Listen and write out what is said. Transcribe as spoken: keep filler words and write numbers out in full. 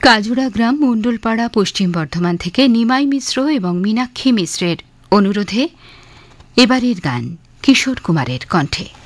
কাজুরা গ্রাম, মণ্ডলপাড়া, পশ্চিম বর্ধমান থেকে নিমাই মিশ্র এবং মীনাক্ষী মিশ্রের অনুরোধে এবারের গান কিশোর কুমারের কণ্ঠে।